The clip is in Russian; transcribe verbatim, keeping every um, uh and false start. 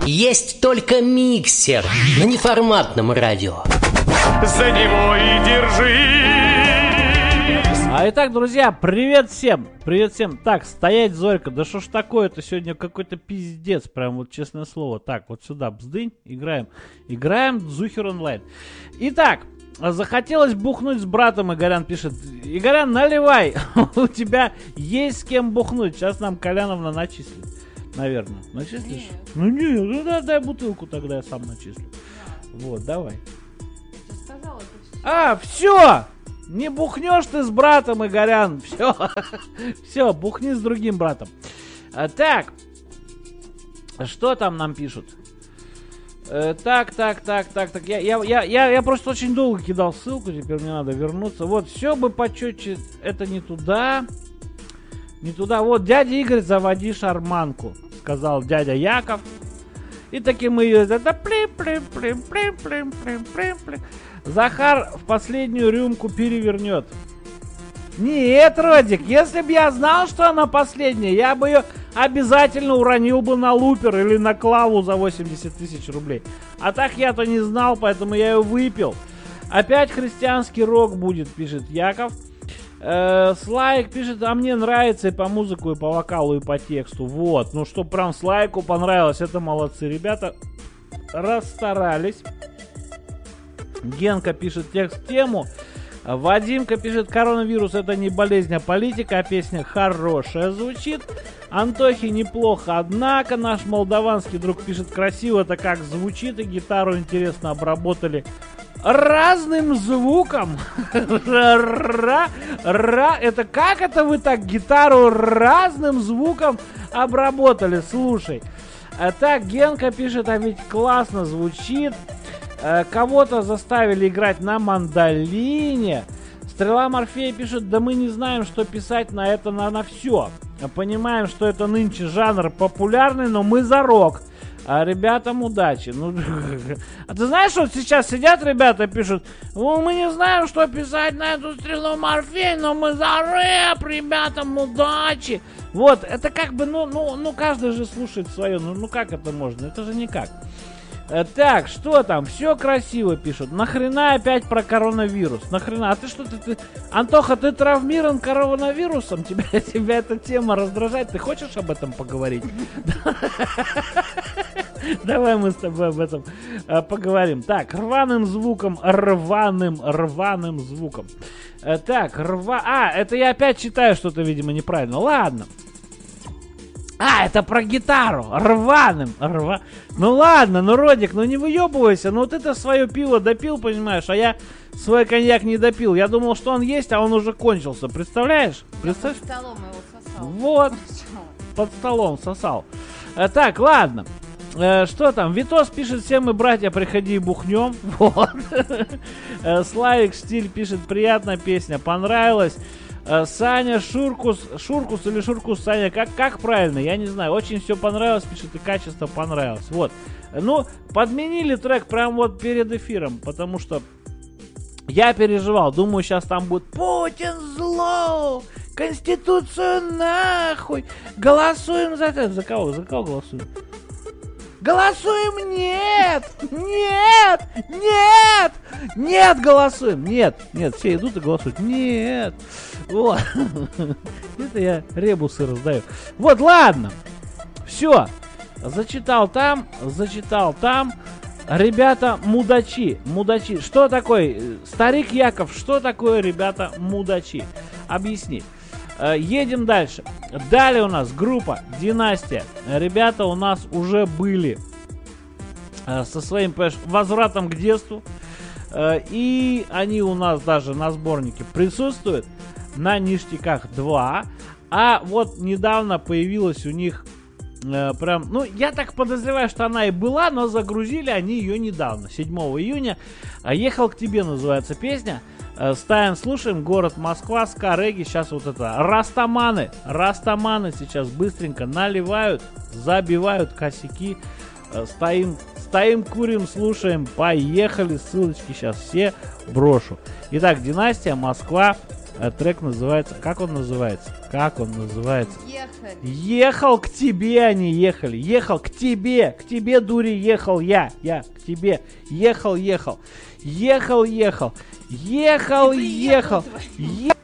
Есть только миксер на неформатном радио. За него и держись. А итак, друзья, привет всем. Привет всем. Так, стоять, Зорька. Да что ж такое-то сегодня какой-то пиздец. Прям вот честное слово. Так, вот сюда бздынь. Играем. Играем Дзухер онлайн. Итак, захотелось бухнуть с братом, Игорян пишет. Игорян, наливай. У тебя есть с кем бухнуть. Сейчас нам Коляновна начислит. Наверное. Начислишь? Нет. Ну нет, ну да, дай бутылку, тогда я сам начислю. Вот, давай. Ты сказала, это все. А, все! Не бухнешь ты с братом, Игорян. Все. Все, бухни с другим братом. А, так. Что там нам пишут? Э, так, так, так, так, так. Я, я, я, я, я просто очень долго кидал ссылку, теперь мне надо вернуться. Вот, все бы почетче. Это не туда. Не туда. Вот, дядя Игорь, заводи шарманку, сказал дядя Яков. И таки мы ее... Это плим, плим, плим, плим, плим, плим, плим, плим. Захар в последнюю рюмку перевернет. Нет, Родик, если бы я знал, что она последняя, я бы ее обязательно уронил бы на лупер или на клаву за восемьдесят тысяч рублей. А так я-то не знал, поэтому я ее выпил. Опять христианский рок будет, пишет Яков. Э, Слайк пишет, а мне нравится и по музыку, и по вокалу, и по тексту. Вот, ну что прям Слайку понравилось, это молодцы. Ребята расстарались. Генка пишет текст-тему. Вадимка пишет, коронавирус это не болезнь, а политика, а песня хорошая звучит. Антохи неплохо, однако наш молдаванский друг пишет, красиво-то как звучит, и гитару интересно обработали разным звуком. Ра, ра, это как это вы так гитару разным звуком обработали? Слушай. А так, Генка пишет, а ведь классно звучит. Кого-то заставили играть на мандолине. Стрела Морфея пишет, да мы не знаем, что писать на это, на, на все. Понимаем, что это нынче жанр популярный, но мы за рок. А ребятам удачи. Ну, а ты знаешь, вот сейчас сидят ребята, пишут, ну, мы не знаем, что писать на эту Стрелу Морфея, но мы за рэп, ребятам удачи. Вот, это как бы, ну, ну, ну каждый же слушает свое. Ну, ну как это можно? Это же никак. Так, что там? Все красиво пишут. Нахрена опять про коронавирус? Нахрена? А ты что, ты, ты... Антоха, ты травмирован коронавирусом? Тебя, тебя эта тема раздражает? Ты хочешь об этом поговорить? Давай мы с тобой об этом поговорим. Так, рваным звуком, рваным, рваным звуком. Так, рва... А, это я опять читаю что-то, видимо, неправильно. Ладно. А, это про гитару. Рваным. Рва... Ну ладно, ну, Родик, ну не выебывайся. Ну вот это свое пиво допил, понимаешь, а я свой коньяк не допил. Я думал, что он есть, а он уже кончился. Представляешь? Представляешь? Под столом его сосал. Вот. Под столом сосал. А, так, ладно. Э, что там? Витос пишет, все мы, братья, приходи и бухнем. Вот. Славик Штиль пишет, приятная песня, понравилась. Саня Шуркус, Шуркус или Шуркус, Саня, как, как правильно, я не знаю, очень все понравилось, пишет, и качество понравилось, вот. Ну, подменили трек прям вот перед эфиром, потому что я переживал, думаю, сейчас там будет Путин зло, Конституцию нахуй, голосуем за это, за кого, за кого голосуем? Голосуем нет! Нет! Нет! Нет, голосуем! Нет! Нет, все идут и голосуют. Нет! Вот. Это я ребусы раздаю. Вот, ладно. Все. Зачитал там, зачитал там. Ребята, мудачи. Мудачи. Что такое? Старик Яков, что такое, ребята, мудачи? Объясни. Едем дальше. Далее у нас группа Династия. Ребята у нас уже были со своим, понимаешь, возвратом к детству. И они у нас даже на сборнике присутствуют. На Ништяках два. А вот недавно появилась у них прям, ну, я так подозреваю, что она и была, но загрузили они ее недавно, седьмого июня. «Ехал к тебе» называется песня. Ставим, слушаем. Город Москва, ска, регги. Сейчас вот это растаманы. Растаманы сейчас быстренько наливают, забивают косяки. Стоим, стоим, курим, слушаем. Поехали. Ссылочки сейчас все брошу. Итак, Династия, Москва. А трек называется... Как он называется? Как он называется? Ехали. Ехал к тебе они ехали. Ехал к тебе. К тебе, дури, ехал я. Я к тебе. Ехал, ехал. Ехал, ехал. Ехал, ехал. Е-